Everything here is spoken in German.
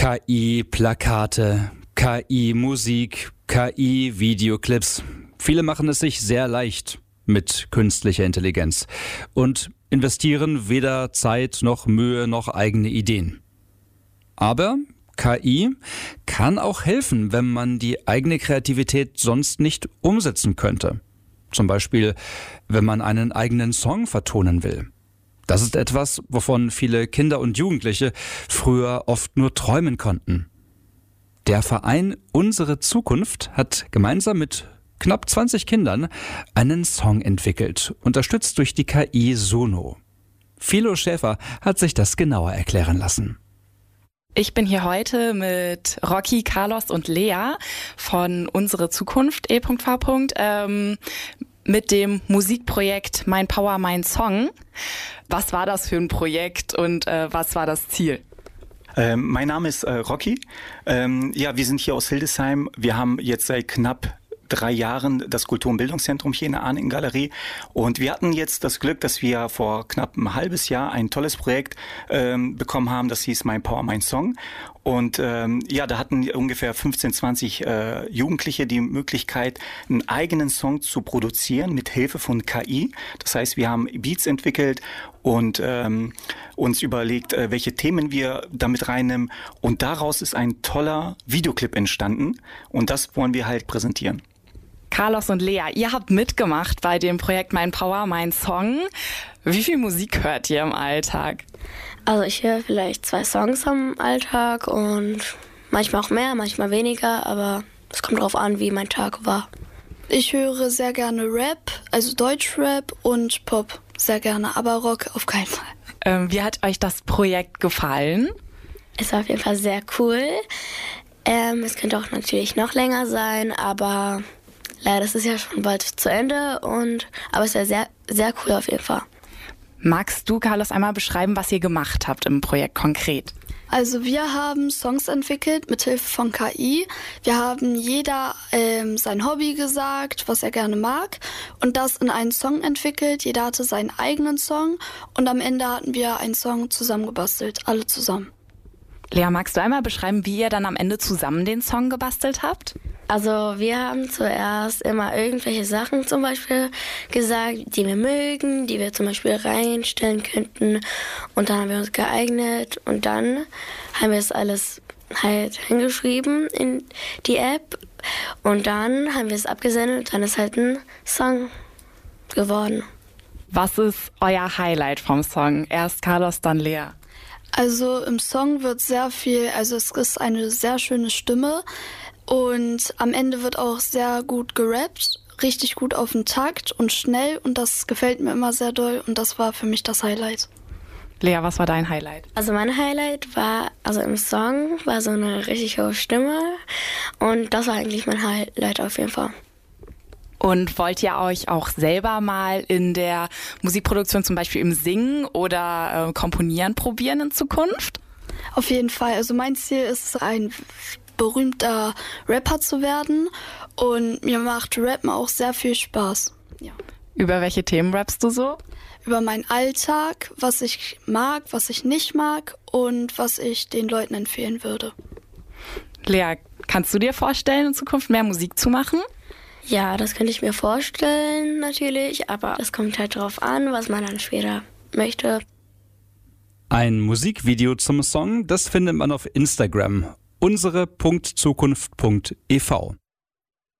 KI-Plakate, KI-Musik, KI-Videoclips. Viele machen es sich sehr leicht mit künstlicher Intelligenz und investieren weder Zeit noch Mühe noch eigene Ideen. Aber KI kann auch helfen, wenn man die eigene Kreativität sonst nicht umsetzen könnte. Zum Beispiel, wenn man einen eigenen Song vertonen will. Das ist etwas, wovon viele Kinder und Jugendliche früher oft nur träumen konnten. Der Verein Unsere Zukunft hat gemeinsam mit knapp 20 Kindern einen Song entwickelt, unterstützt durch die KI Suno. Philo Schäfer hat sich das genauer erklären lassen. Ich bin hier heute mit Rocky, Carlos und Lea von Unsere Zukunft, E.V. Mit dem Musikprojekt Mein Power, Mein Song. Was war das für ein Projekt und was war das Ziel? Mein Name ist Rocky. Wir sind hier aus Hildesheim. Wir haben jetzt seit knapp 3 Jahren das Kultur- und Bildungszentrum hier in der Arniken-Galerie. Und wir hatten jetzt das Glück, dass wir vor knapp ein halbes Jahr ein tolles Projekt bekommen haben. Das hieß Mein Power, Mein Song. Und da hatten ungefähr 15, 20 Jugendliche die Möglichkeit, einen eigenen Song zu produzieren mit Hilfe von KI. Das heißt, wir haben Beats entwickelt und uns überlegt, welche Themen wir damit reinnehmen. Und daraus ist ein toller Videoclip entstanden. Und das wollen wir halt präsentieren. Carlos und Lea, ihr habt mitgemacht bei dem Projekt Mein Power, Mein Song. Wie viel Musik hört ihr im Alltag? Also ich höre vielleicht 2 Songs am Alltag und manchmal auch mehr, manchmal weniger, aber es kommt darauf an, wie mein Tag war. Ich höre sehr gerne Rap, also Deutschrap und Pop sehr gerne, aber Rock auf keinen Fall. Wie hat euch das Projekt gefallen? Es war auf jeden Fall sehr cool. Es könnte auch natürlich noch länger sein, aber leider ist es ja schon bald zu Ende. Aber es war sehr, sehr cool auf jeden Fall. Magst du, Carlos, einmal beschreiben, was ihr gemacht habt im Projekt konkret? Also wir haben Songs entwickelt mit Hilfe von KI. Wir haben jeder sein Hobby gesagt, was er gerne mag und das in einen Song entwickelt. Jeder hatte seinen eigenen Song und am Ende hatten wir einen Song zusammengebastelt, alle zusammen. Lea, magst du einmal beschreiben, wie ihr dann am Ende zusammen den Song gebastelt habt? Also wir haben zuerst immer irgendwelche Sachen zum Beispiel gesagt, die wir mögen, die wir zum Beispiel reinstellen könnten. Und dann haben wir uns geeignet und dann haben wir es alles halt hingeschrieben in die App. Und dann haben wir es abgesendet und dann ist halt ein Song geworden. Was ist euer Highlight vom Song? Erst Carlos, dann Lea. Also im Song wird sehr viel, also es ist eine sehr schöne Stimme. Und am Ende wird auch sehr gut gerappt, richtig gut auf den Takt und schnell und das gefällt mir immer sehr doll und das war für mich das Highlight. Lea, was war dein Highlight? Also mein Highlight war, also im Song war so eine richtig hohe Stimme und das war eigentlich mein Highlight auf jeden Fall. Und wollt ihr euch auch selber mal in der Musikproduktion, zum Beispiel im Singen oder Komponieren probieren in Zukunft? Auf jeden Fall, also mein Ziel ist ein berühmter Rapper zu werden und mir macht Rappen auch sehr viel Spaß. Ja. Über welche Themen rappst du so? Über meinen Alltag, was ich mag, was ich nicht mag und was ich den Leuten empfehlen würde. Lea, kannst du dir vorstellen, in Zukunft mehr Musik zu machen? Ja, das könnte ich mir vorstellen natürlich, aber es kommt halt drauf an, was man dann später möchte. Ein Musikvideo zum Song, das findet man auf Instagram. unsere.zukunft.ev